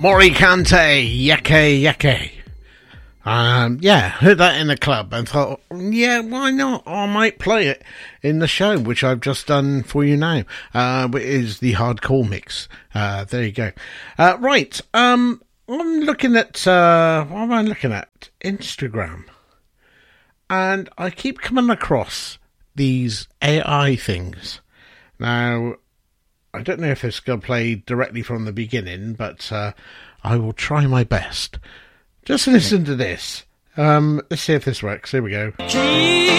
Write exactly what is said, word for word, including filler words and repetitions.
Morikante, Yake Yake. Um, yeah, heard that in the club and thought, yeah, why not? I might play it in the show, which I've just done for you now. Uh, it is the hardcore mix. Uh, there you go. Uh, right, um, I'm looking at, uh, what am I looking at? Instagram. And I keep coming across these A I things. Now, I don't know if it's going to play directly from the beginning, but uh, I will try my best. Just listen to this. Um, let's see if this works. Here we go.